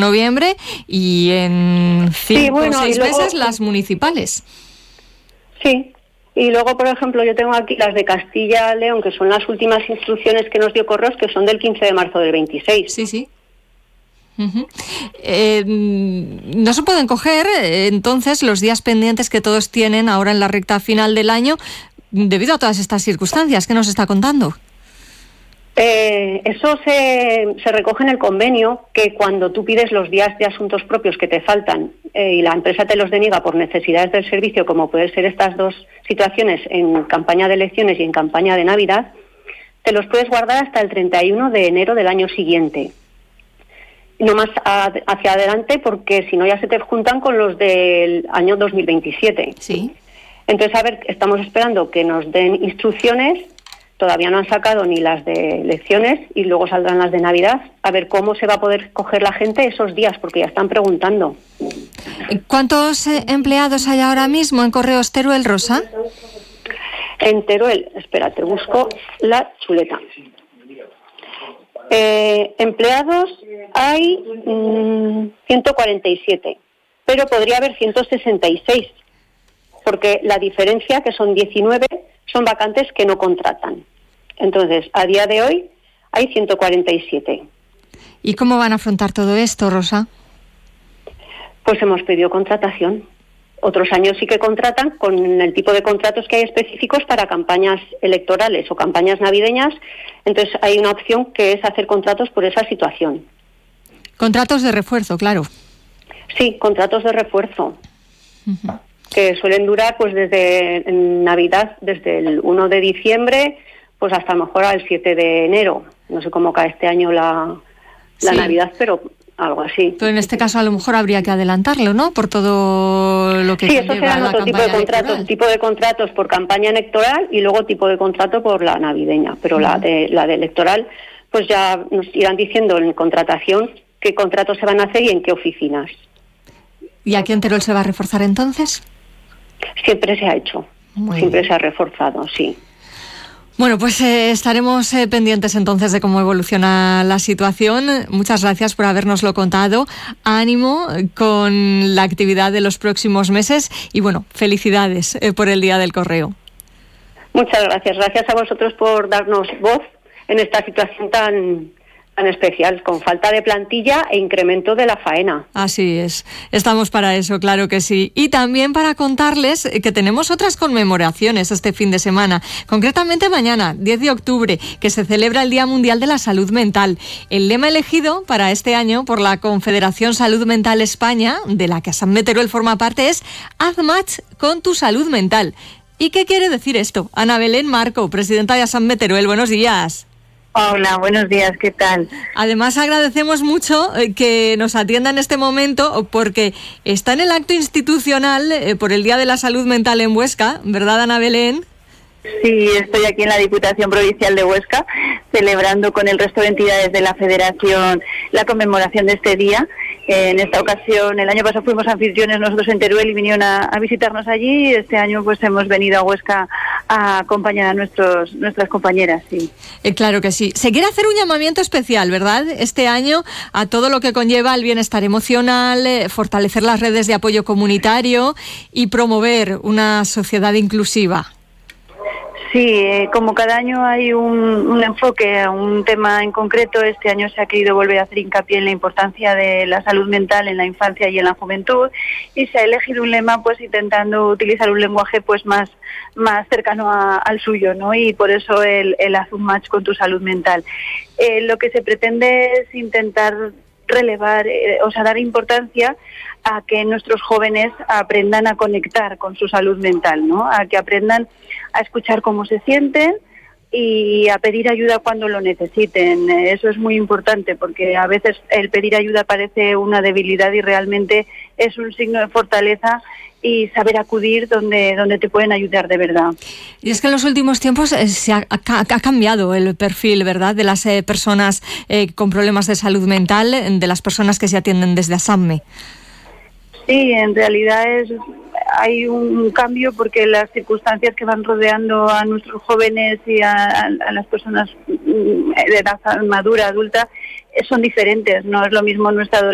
noviembre y en 5 o 6 meses las municipales. Sí. Y luego, por ejemplo, yo tengo aquí las de Castilla-León, que son las últimas instrucciones que nos dio Correos, que son del 15 de marzo del 26. Sí. Uh-huh. No se pueden coger, entonces, los días pendientes que todos tienen ahora en la recta final del año, debido a todas estas circunstancias. ¿Qué nos está contando? Eso se recoge en el convenio, que cuando tú pides los días de asuntos propios que te faltan y la empresa te los deniega por necesidades del servicio, como pueden ser estas dos situaciones en campaña de elecciones y en campaña de Navidad, te los puedes guardar hasta el 31 de enero del año siguiente. No más hacia adelante, porque si no ya se te juntan con los del año 2027. Sí. Entonces, a ver, estamos esperando que nos den instrucciones. Todavía no han sacado ni las de elecciones y luego saldrán las de Navidad. A ver cómo se va a poder coger la gente esos días, porque ya están preguntando. ¿Cuántos empleados hay ahora mismo en Correos Teruel, Rosa? En Teruel, espérate, busco la chuleta. Empleados hay 147, pero podría haber 166, porque la diferencia, que son 19, son vacantes que no contratan. Entonces, a día de hoy hay 147. ¿Y cómo van a afrontar todo esto, Rosa? Pues hemos pedido contratación. Otros años sí que contratan con el tipo de contratos que hay específicos para campañas electorales o campañas navideñas. Entonces, hay una opción que es hacer contratos por esa situación. Contratos de refuerzo, claro. Sí, contratos de refuerzo. Uh-huh. Que suelen durar pues desde Navidad, desde el 1 de diciembre, pues hasta a lo mejor al 7 de enero. No sé cómo cae este año la Navidad, pero algo así. Pero en este caso a lo mejor habría que adelantarlo, ¿no? Por todo lo que eso será otro tipo de contratos, tipo de contratos por campaña electoral y luego tipo de contrato por la navideña. Pero la de electoral, pues ya nos irán diciendo en contratación qué contratos se van a hacer y en qué oficinas. ¿Y aquí en Teruel se va a reforzar entonces? Siempre se ha hecho, siempre se ha reforzado, sí. Bueno, pues estaremos pendientes entonces de cómo evoluciona la situación. Muchas gracias por habérnoslo contado. Ánimo con la actividad de los próximos meses y bueno, felicidades por el Día del Correo. Muchas gracias. Gracias a vosotros por darnos voz en esta situación tan especial, con falta de plantilla e incremento de la faena. Así es, estamos para eso, claro que sí. Y también para contarles que tenemos otras conmemoraciones este fin de semana, concretamente mañana, 10 de octubre, que se celebra el Día Mundial de la Salud Mental. El lema elegido para este año por la Confederación Salud Mental España, de la que ASAMME Teruel forma parte, es Haz match con tu salud mental. ¿Y qué quiere decir esto? Ana Belén Marco, presidenta de ASAMME Teruel, buenos días. Hola, buenos días, ¿qué tal? Además, agradecemos mucho que nos atienda en este momento porque está en el acto institucional por el Día de la Salud Mental en Huesca, ¿verdad, Ana Belén? Sí, estoy aquí en la Diputación Provincial de Huesca, celebrando con el resto de entidades de la Federación la conmemoración de este día. En esta ocasión, el año pasado fuimos anfitriones nosotros en Teruel y vinieron a visitarnos allí. Este año pues hemos venido a Huesca a acompañar a nuestras compañeras, sí. Claro que sí. Se quiere hacer un llamamiento especial, ¿verdad? Este año a todo lo que conlleva el bienestar emocional, fortalecer las redes de apoyo comunitario y promover una sociedad inclusiva. Sí, como cada año hay un enfoque a un tema en concreto, este año se ha querido volver a hacer hincapié en la importancia de la salud mental en la infancia y en la juventud y se ha elegido un lema pues intentando utilizar un lenguaje pues más cercano al suyo, ¿no? Y por eso el haz un match con tu salud mental. Lo que se pretende es intentar relevar, dar importancia a que nuestros jóvenes aprendan a conectar con su salud mental, ¿no? A que aprendan a escuchar cómo se sienten y a pedir ayuda cuando lo necesiten. Eso es muy importante porque a veces el pedir ayuda parece una debilidad y realmente es un signo de fortaleza y saber acudir donde te pueden ayudar de verdad. Y es que en los últimos tiempos se ha cambiado el perfil, ¿verdad?, de las personas con problemas de salud mental, de las personas que se atienden desde ASAMME. Sí, en realidad hay un cambio porque las circunstancias que van rodeando a nuestros jóvenes y a las personas de edad madura, adulta, son diferentes. No es lo mismo nuestra adolescencia